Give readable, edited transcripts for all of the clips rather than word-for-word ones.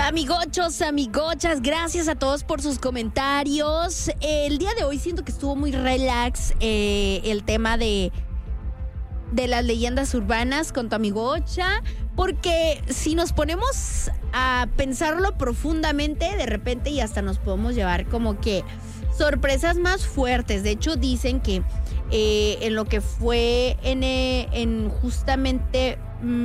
Amigochos, amigochas, gracias a todos por sus comentarios. El día de hoy siento que estuvo muy relax el tema de las leyendas urbanas con tu amigocha, porque si nos ponemos a pensarlo profundamente, de repente y hasta nos podemos llevar como que sorpresas más fuertes. De hecho, dicen que en lo que fue en justamente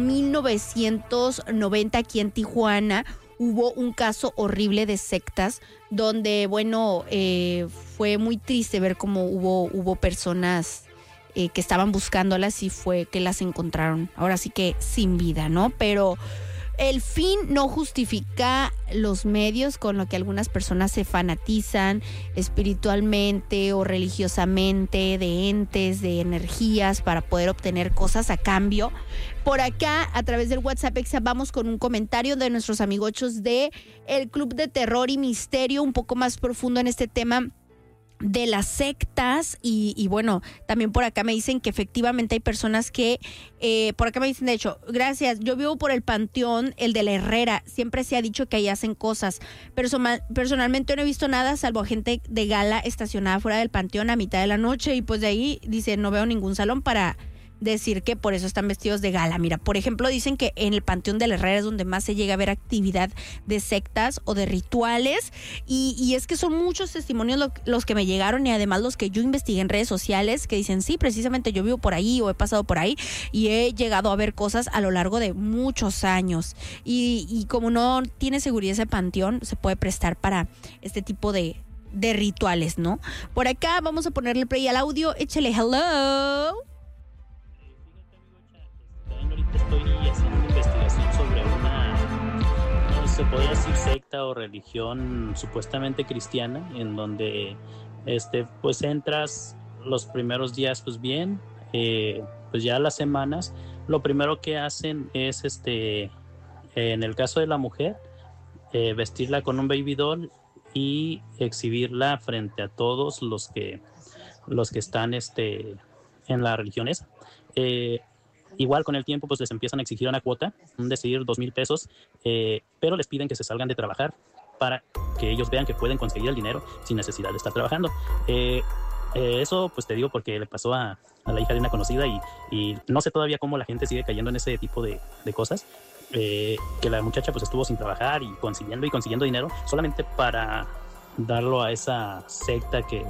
1990 aquí en Tijuana, hubo un caso horrible de sectas donde, bueno, fue muy triste ver cómo hubo personas que estaban buscándolas y fue que las encontraron. Ahora sí que sin vida, ¿no? Pero el fin no justifica los medios con lo que algunas personas se fanatizan espiritualmente o religiosamente de entes, de energías para poder obtener cosas a cambio. Por acá, a través del WhatsApp Exa, vamos con un comentario de nuestros amigochos de el Club de Terror y Misterio, un poco más profundo en este tema de las sectas y bueno, también por acá me dicen que efectivamente hay personas que, por acá me dicen, de hecho, gracias, yo vivo por el Panteón, el de la Herrera, siempre se ha dicho que ahí hacen cosas, personalmente no he visto nada salvo a gente de gala estacionada fuera del Panteón a mitad de la noche y pues de ahí, dice, no veo ningún salón para decir que por eso están vestidos de gala. Mira, por ejemplo, dicen que en el Panteón de la Herrera es donde más se llega a ver actividad de sectas o de rituales y es que son muchos testimonios los que me llegaron y además los que yo investigué en redes sociales que dicen, sí, precisamente yo vivo por ahí o he pasado por ahí y he llegado a ver cosas a lo largo de muchos años y como no tiene seguridad ese panteón, se puede prestar para este tipo de rituales, ¿no? Por acá vamos a ponerle play al audio, échale hello. Estoy haciendo una investigación sobre una, no se podría decir secta o religión supuestamente cristiana, en donde pues entras los primeros días pues bien, pues ya las semanas, lo primero que hacen es en el caso de la mujer, vestirla con un baby doll y exhibirla frente a todos los que están en la religión esa. Igual con el tiempo pues les empiezan a exigir una cuota, decir 2,000 pesos, pero les piden que se salgan de trabajar para que ellos vean que pueden conseguir el dinero sin necesidad de estar trabajando. Eso pues te digo porque le pasó a la hija de una conocida y no sé todavía cómo la gente sigue cayendo en ese tipo de cosas, que la muchacha pues estuvo sin trabajar y consiguiendo dinero solamente para darlo a esa secta que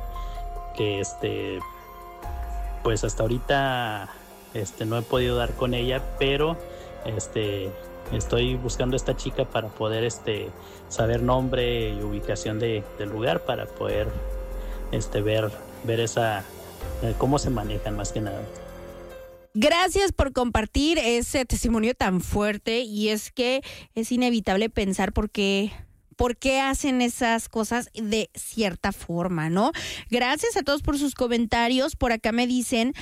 pues hasta ahorita no he podido dar con ella, pero estoy buscando a esta chica para poder saber nombre y ubicación del lugar para poder ver esa cómo se manejan más que nada. Gracias por compartir ese testimonio tan fuerte y es que es inevitable pensar por qué hacen esas cosas de cierta forma, ¿no? Gracias a todos por sus comentarios. Por acá me dicen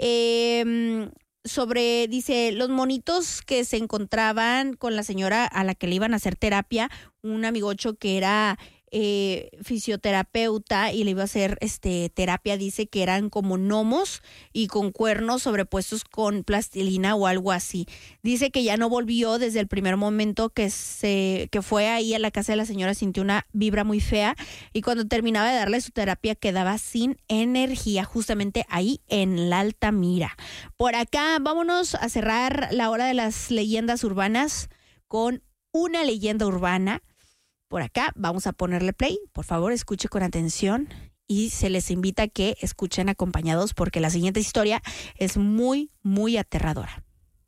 dice, los monitos que se encontraban con la señora a la que le iban a hacer terapia, un amigocho que era fisioterapeuta y le iba a hacer terapia, dice que eran como gnomos y con cuernos sobrepuestos con plastilina o algo así. Dice que ya no volvió desde el primer momento que fue ahí a la casa de la señora, sintió una vibra muy fea y cuando terminaba de darle su terapia quedaba sin energía, justamente ahí en la Altamira. Por acá vámonos a cerrar la hora de las leyendas urbanas con una leyenda urbana. Por acá vamos a ponerle play, por favor escuche con atención y se les invita a que escuchen acompañados porque la siguiente historia es muy, muy aterradora.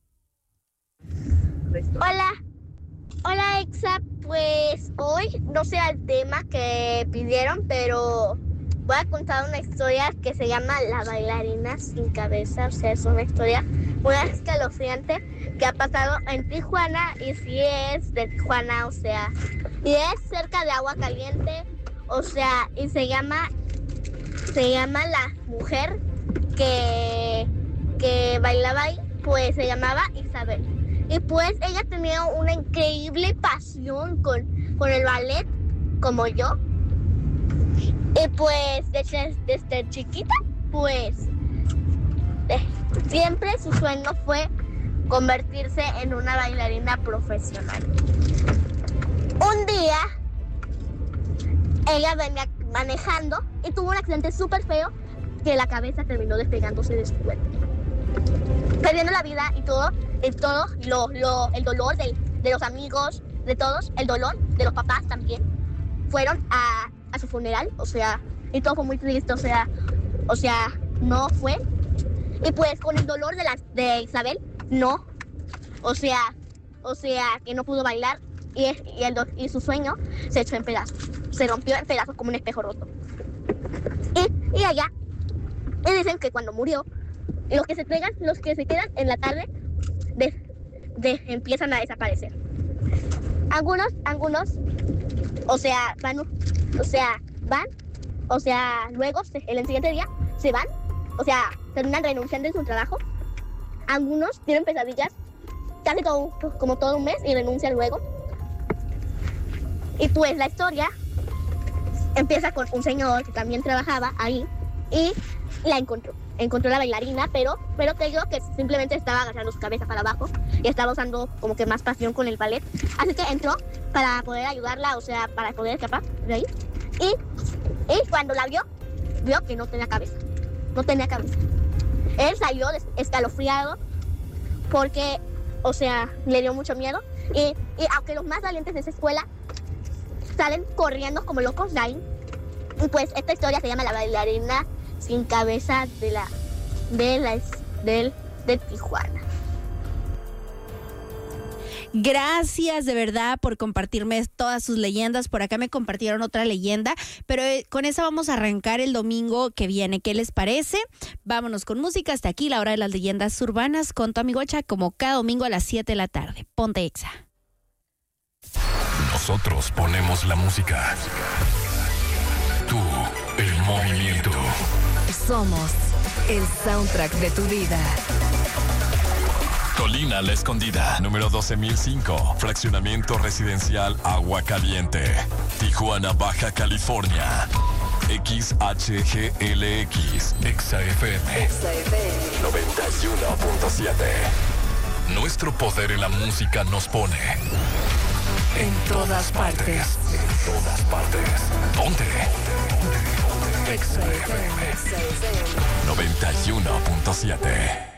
Hola Exa, pues hoy no sé el tema que pidieron, pero voy a contar una historia que se llama La bailarina sin cabeza, o sea, es una historia muy escalofriante que ha pasado en Tijuana y sí es de Tijuana, o sea, y es cerca de Agua Caliente, o sea, y se llama la mujer que bailaba ahí, pues se llamaba Isabel. Y pues ella tenía una increíble pasión con el ballet, como yo. Y pues desde chiquita, pues siempre su sueño fue convertirse en una bailarina profesional. Un día, ella venía manejando y tuvo un accidente súper feo que la cabeza terminó despegándose de su cuerpo. Perdiendo la vida y todo el dolor de los amigos, de todos, el dolor de los papás también. Fueron a su funeral, y todo fue muy triste, no fue. Y pues con el dolor de Isabel, no, que no pudo bailar y su sueño se echó en pedazos, se rompió en pedazos como un espejo roto. Y allá, y dicen que cuando murió, los que se quedan en la tarde empiezan a desaparecer. Algunos, luego el siguiente día se van, terminan renunciando en su trabajo. Algunos tienen pesadillas casi como todo un mes y renuncian luego. Y pues la historia empieza con un señor que también trabajaba ahí y la encontró la bailarina, pero te digo que simplemente estaba agachando su cabeza para abajo y estaba usando como que más pasión con el ballet. Así que entró para poder ayudarla, para poder escapar de ahí. Y cuando la vio que no tenía cabeza. Él salió escalofriado porque, le dio mucho miedo. Y aunque los más valientes de esa escuela salen corriendo como locos de ahí, y pues esta historia se llama La bailarina sin cabeza de Tijuana. Gracias de verdad por compartirme todas sus leyendas. Por acá me compartieron otra leyenda, pero con esa vamos a arrancar el domingo que viene. ¿Qué les parece? Vámonos con música. Hasta aquí la hora de las leyendas urbanas con tu amigo Echa, como cada domingo a las 7 de la tarde. Ponte Exa. Nosotros ponemos la música. Tú, el movimiento. Somos el soundtrack de tu vida. Colina La Escondida, número 12005, fraccionamiento residencial Agua Caliente, Tijuana, Baja California. XHGLX, XFM 91.7. Nuestro poder en la música nos pone en todas partes. En todas partes. Ponte. XFM 91.7.